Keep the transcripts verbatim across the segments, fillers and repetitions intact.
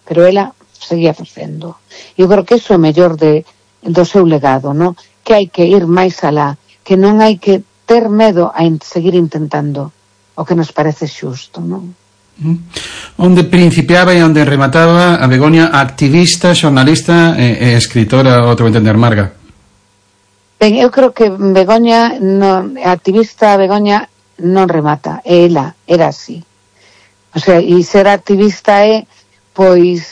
pero ela seguía facendo. Eu creo que iso é mellor de, do seu legado, non? Que hai que ir máis alá, que non hai que ter medo a in, seguir intentando o que nos parece xusto, non? Mm. Onde principiaba e onde remataba a Begoña, activista, xornalista e, e escritora, outro entender, Marga? Ben, eu creo que Begoña, non, activista Begoña non remata, ela era así. O sea, e ser activista é, pois,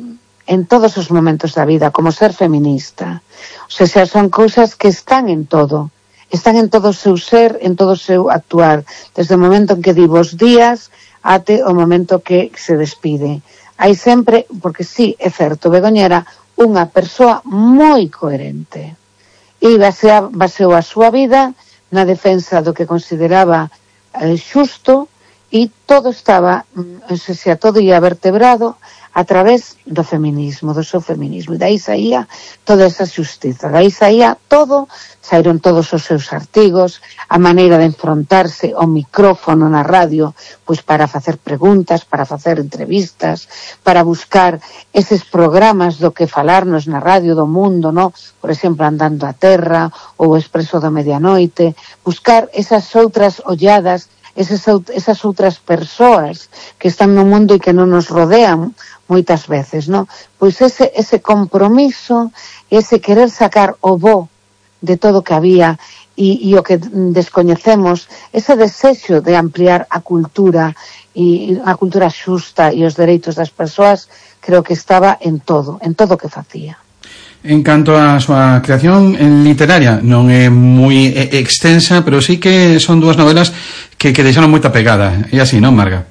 en todos os momentos da vida, como ser feminista. O sea, xa son cousas que están en todo, están en todo o seu ser, en todo o seu actuar, desde o momento en que di bos días até o momento que se despide. Hai sempre, porque sí, é certo, Begoña era unha persoa moi coherente e baseou, baseou a súa vida na defensa do que consideraba eh, xusto, e todo estaba, o sea, todo ia vertebrado a través do feminismo, do seu feminismo, e dai saía toda esa xustiza, dai saía todo, saíron todos os seus artigos, a maneira de enfrontarse ao micrófono na radio, pois para facer preguntas, para facer entrevistas, para buscar eses programas do que falarnos na radio do mundo, no? Por exemplo, Andando a Terra ou o Expreso da Medianoite, buscar esas outras olladas, esas, esas outras persoas que están no mundo e que non nos rodean moitas veces, no? Pois ese, ese compromiso, ese querer sacar o bo de todo que había e, e o que descoñecemos, ese desexo de ampliar a cultura e a cultura xusta e os dereitos das persoas, creo que estaba en todo, en todo o que facía. En canto a súa creación en literaria, non é moi extensa, pero sí que son dúas novelas que, que deixaron moita pegada. E así, non, Marga?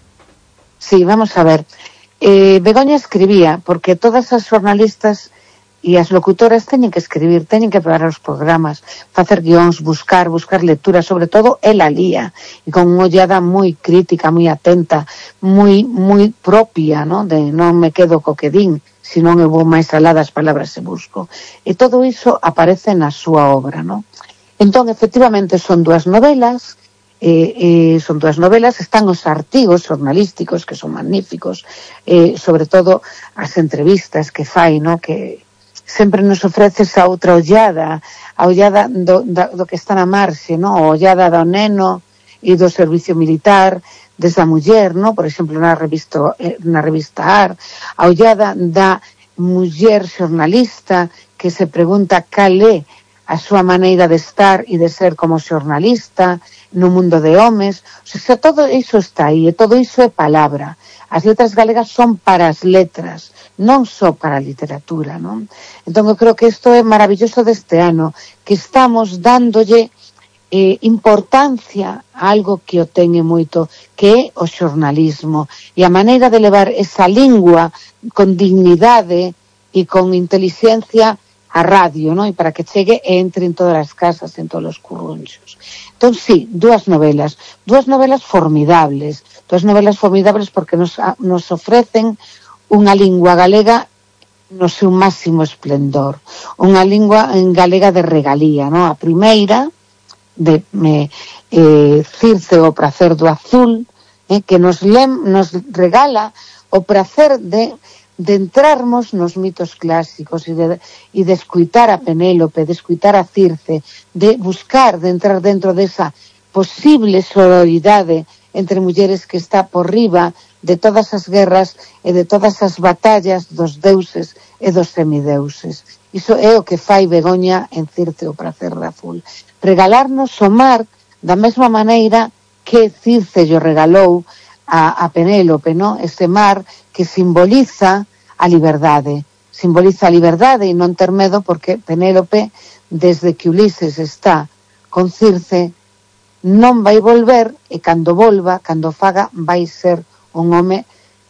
Sí, vamos a ver. Eh, Begoña escribía, porque todas as xornalistas e as locutoras teñen que escribir, teñen que preparar os programas, facer guións, buscar, buscar lectura, sobre todo ela lía, e con unha ollada moi crítica, moi atenta, moi moi propia, ¿no? De non me quedo co que din, senón eu vou máis alá das palabras e busco. E todo iso aparece na súa obra, ¿no? Entón, efectivamente, son dúas novelas, Eh, eh, son dúas novelas, están os artigos xornalísticos que son magníficos, eh, sobre todo as entrevistas que fai, no? Que sempre nos ofrece esa outra ollada, a ollada do, da, do que está na marxe, no? A ollada do neno e do servicio militar, desde a muller, no? Por exemplo, na revista, eh, na revista A R, a ollada da muller xornalista que se pregunta cal é a súa maneira de estar e de ser como xornalista no mundo de homes. O sea, todo iso está aí, e todo iso é palabra. As letras galegas son para as letras, non só para a literatura, non? Entón, eu creo que isto é maravilloso deste ano, que estamos dándolle eh, importancia a algo que o teñe moito, que é o xornalismo, e a maneira de levar esa lingua con dignidade e con inteligencia a radio, non? E para que chegue e entre en todas as casas, en todos os currunchos. Entón, sí, dúas novelas, dúas novelas formidables, dúas novelas formidables porque nos, nos ofrecen unha lingua galega no seu máximo esplendor, unha lingua en galega de regalía, non? A primeira, de me, eh, Circe o prazer do azul, eh, que nos, lem, nos regala o prazer de de entrarmos nos mitos clásicos e de, e de escuitar a Penélope, de escuitar a Circe, de buscar, de entrar dentro desa posible sororidade entre mulleres que está por riba de todas as guerras e de todas as batallas dos deuses e dos semideuses. Iso é o que fai Begoña en Circe o prazer do azul. Regalarnos o mar da mesma maneira que Circe lle regalou a, a Penélope, ¿no? Ese mar que simboliza a liberdade, simboliza a liberdade e non ter medo, porque Penélope, desde que Ulises está con Circe, non vai volver, e cando volva, cando faga, vai ser un home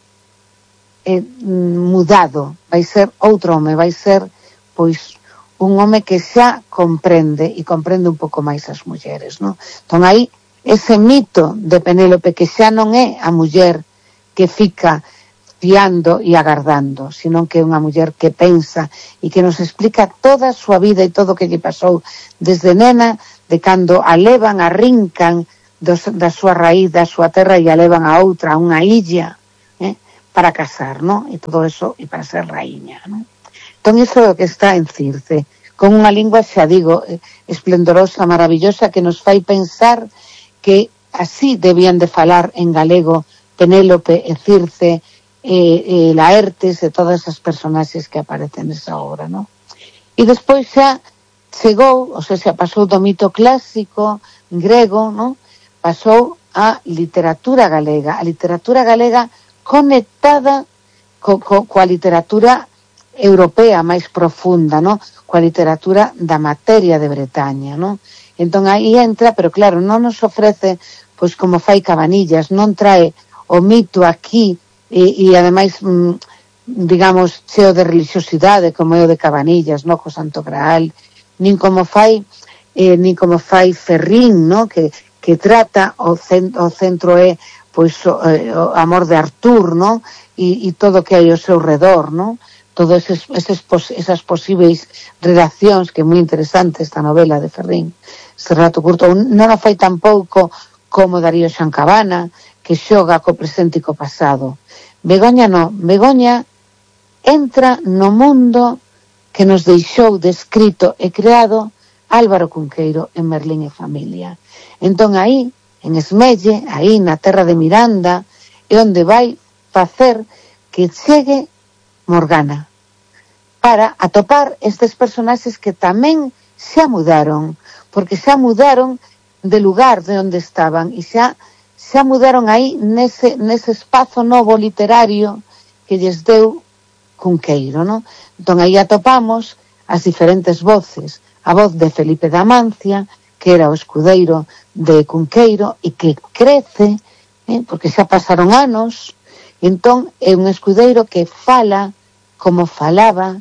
eh, mudado, vai ser outro home, vai ser, pois, un home que xa comprende, e comprende un pouco máis as mulleres, non? Entón, aí, ese mito de Penélope, que xa non é a muller que fica fiando e agardando, sino que é unha muller que pensa e que nos explica toda a súa vida e todo o que lle pasou desde nena, de cando a levan, a rincan dos, da súa raíz, da súa terra, e a levan a outra, a unha illa, eh, para casar, ¿no? E todo eso, e para ser raíña, ¿no? Entón, iso é o que está en Circe, con unha lingua, xa digo, esplendorosa, maravillosa, que nos fai pensar que así debían de falar en galego Penélope e Circe, e, e Laertes e todas as personaxes que aparecen nesa obra, ¿no? E despois xa chegou, ou sea, xa pasou do mito clásico grego, ¿no? Pasou a literatura galega, a literatura galega conectada co, co, coa literatura europea máis profunda, ¿no? Coa literatura da materia de Bretaña, ¿no? Entón aí entra, pero claro, non nos ofrece, pois como fai Cabanillas, non trae o mito aquí e, e ademais, mm, digamos, cheo de religiosidade como é o de Cabanillas, ¿no? Co Santo Graal, nin como fai eh, nin como fai Ferrín, ¿no? Que, que trata o, cent, o centro é pois o, eh, o amor de Artur, ¿no? E, e todo o que hai ao seu redor, ¿no? Todas eses, eses, esas posibles redaccións, que é moi interesante esta novela de Ferrín, este relato curto. Non a fai tampouco como Darío Xancabana, que xoga co presente e co pasado. Begoña non, Begoña entra no mundo que nos deixou descrito e creado Álvaro Cunqueiro en Merlín e Familia. Entón aí, en Esmelle, aí na terra de Miranda, é onde vai facer que chegue Morgana, para atopar estes personaxes que tamén xa mudaron, porque xa mudaron de lugar de onde estaban, e xa, xa mudaron aí nese, nese espazo novo literario que lles deu Cunqueiro, ¿no? Entón aí atopamos as diferentes voces, a voz de Felipe de Amancia, que era o escudeiro de Cunqueiro e que crece, eh, porque xa pasaron anos, entón é un escudeiro que fala como falaba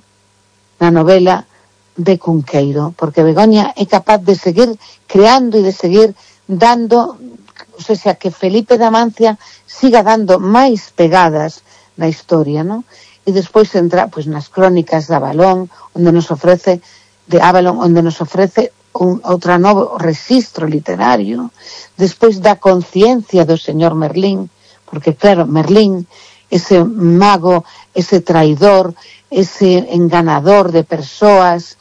na novela de Cunqueiro, porque Begoña é capaz de seguir creando e de seguir dando, ou sea, que Felipe de Amancia siga dando máis pegadas na historia, ¿no? E despois entra pois nas crónicas de Avalón, onde nos ofrece de Avalón, onde nos ofrece un outro novo registro literario, despois da conciencia do señor Merlín, porque claro, Merlín, ese mago, ese traidor, ese enganador de persoas,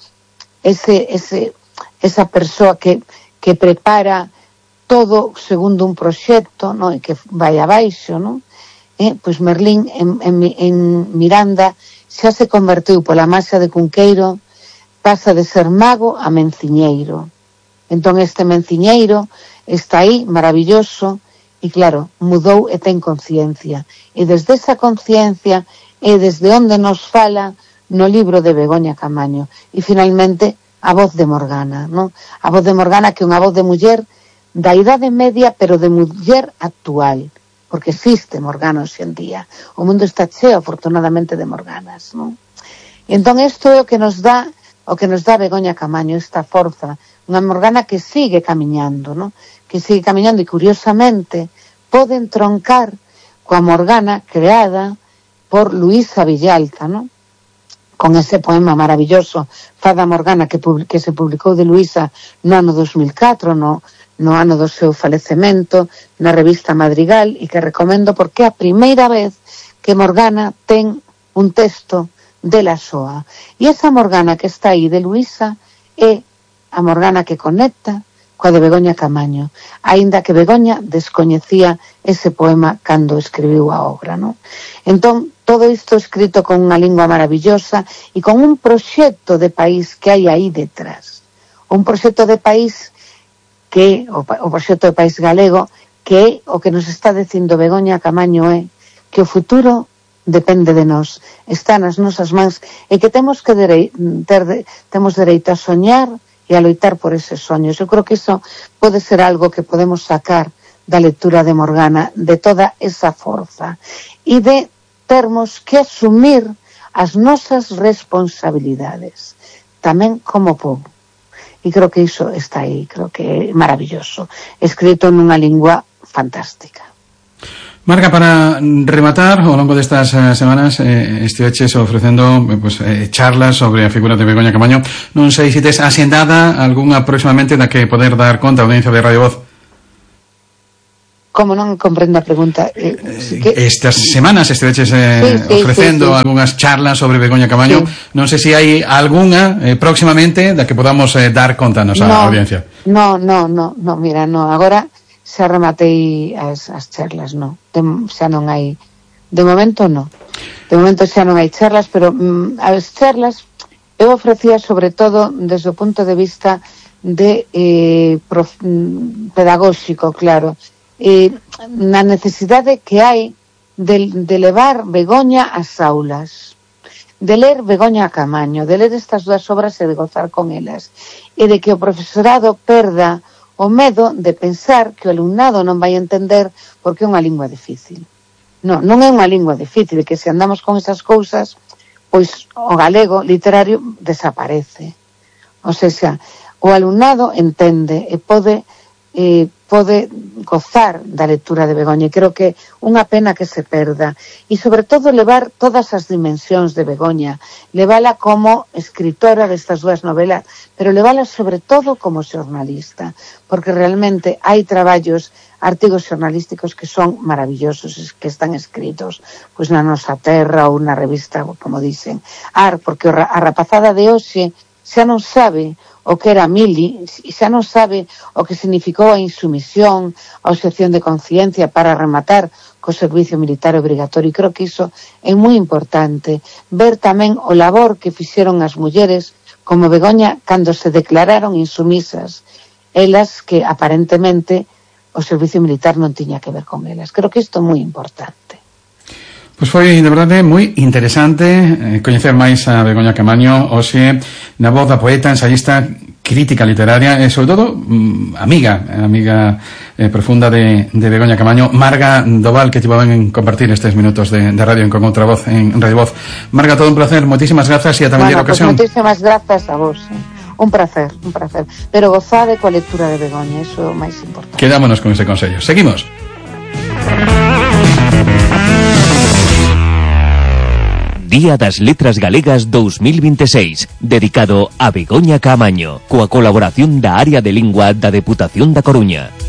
ese, ese, esa persoa que, que prepara todo segundo un proxecto, ¿no? E que vai abaixo, ¿no? Eh, pois Merlín en, en, en Miranda xa se converteu pola masa de Cunqueiro, pasa de ser mago a menciñeiro. Entón este menciñeiro está aí, maravilloso, e claro, mudou e ten conciencia. E desde esa conciencia é desde onde nos fala no libro de Begoña Camaño. E finalmente a voz de Morgana, ¿no? A voz de Morgana, que é unha voz de muller da idade media, pero de muller actual, porque existe Morgana hoxe en día. O mundo está cheo, afortunadamente, de Morganas, ¿no? E entón isto é o que nos dá o que nos dá Begoña Camaño, esta forza, unha Morgana que sigue camiñando, ¿no? Que sigue camiñando e curiosamente pode entroncar coa Morgana creada por Luisa Villalta, ¿no? Con ese poema maravilloso Fada Morgana que, que se publicou de Luisa no ano dos mil catro, no, no ano do seu falecemento, na revista Madrigal, e que recomendo porque é a primeira vez que Morgana ten un texto de la soa. E esa Morgana que está aí de Luisa é a Morgana que conecta coa de Begoña Camaño, aínda que Begoña descoñecía ese poema cando escribiu a obra, ¿no? Entón, todo isto escrito con unha lingua maravillosa e con un proxecto de país que hai aí detrás. Un proxecto de país que, o, o proxecto de país galego, que é o que nos está dicindo Begoña Camaño é que o futuro depende de nós, está nas nosas mans e que temos que derei, ter, temos dereito a soñar e a loitar por eses soños. Eu creo que iso pode ser algo que podemos sacar da lectura de Morgana, de toda esa forza e de termos que asumir as nosas responsabilidades tamén como povo. E creo que iso está aí, creo que é maravilloso, escrito nunha lingua fantástica. Marga, para rematar, ao longo destas uh, semanas eh, estiveches ofrecendo eh, pues, eh, charlas sobre a figura de Begoña Camaño. Non sei se tes asendada algunha próximamente da que poder dar conta a audiencia de Radio Voz. Como non comprendo a pregunta? Eh, que... Estas semanas esteveches eh, sí, sí, ofrecendo sí, sí. algunhas charlas sobre Begoña Camaño. Sí. Non sei se hai algunha eh, próximamente da que podamos eh, dar conta a nosa no, audiencia. No, no, no, no, mira, no. Agora xa rematei as, as charlas, no. De, xa non hai... De momento, no. De momento xa non hai charlas, pero mm, as charlas eu ofrecía sobre todo desde o punto de vista de eh, prof, pedagóxico, claro. Eh, na necesidade que hai de, de levar Begoña ás aulas, de ler Begoña Camaño, de ler estas dúas obras e de gozar con elas, e de que o profesorado perda o medo de pensar que o alumnado non vai entender porque é unha lingua difícil. Non, non é unha lingua difícil, que se andamos con esas cousas, pois o galego literario desaparece. O sea, o alumnado entende e pode eh, pode gozar da lectura de Begoña, e creo que unha pena que se perda, e sobre todo levar todas as dimensións de Begoña, levala como escritora destas dúas novelas, pero levala sobre todo como xornalista, porque realmente hai traballos, artigos xornalísticos que son maravillosos, que están escritos pois na Nosa Terra ou na revista, como dicen, Ar, porque a rapazada de hoxe xa non sabe o que era Mili, xa non sabe o que significou a insumisión, a obxección de conciencia para rematar co servicio militar obrigatorio. E creo que iso é moi importante. Ver tamén o labor que fixeron as mulleres como Begoña cando se declararon insumisas, elas que aparentemente o servicio militar non tiña que ver con elas. Creo que isto é moi importante. Pois foi, de verdade, moi interesante eh, coñecer máis a Begoña Camaño hoxe na voz da poeta, ensayista, crítica literaria e, sobre todo, mm, amiga, amiga eh, profunda de, de Begoña Camaño. Marga Doval, que tivo ben compartir estes minutos de, de radio en Con Outra Voz, en Radio Voz. Marga, todo un placer, moitísimas grazas e ata bueno, mellor pues ocasión. Moitísimas grazas a vos. Eh. Un placer, un placer. Pero gozade coa lectura de Begoña, iso é o máis importante. Quedámonos con ese consello. Seguimos. Día das Letras Galegas dos mil veintiséis, dedicado a Begoña Camaño, coa colaboración da Área de Lingua da Deputación da Coruña.